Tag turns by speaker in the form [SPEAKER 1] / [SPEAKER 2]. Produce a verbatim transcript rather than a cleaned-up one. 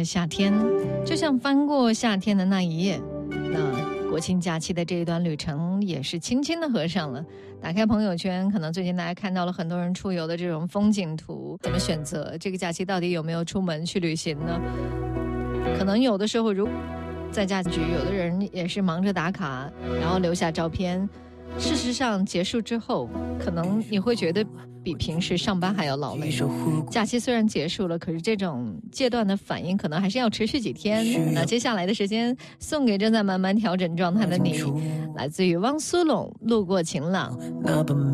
[SPEAKER 1] 夏天，就像翻过夏天的那一页，那国庆假期的这一段旅程也是轻轻的合上了。打开朋友圈，可能最近大家看到了很多人出游的这种风景图，怎么选择这个假期到底有没有出门去旅行呢？可能有的时候如在假局，有的人也是忙着打卡，然后留下照片，事实上结束之后，可能你会觉得比平时上班还要劳累。假期虽然结束了，可是这种戒断的反应可能还是要持续几天。那接下来的时间送给正在慢慢调整状态的你，来自于汪苏泷，路过晴朗。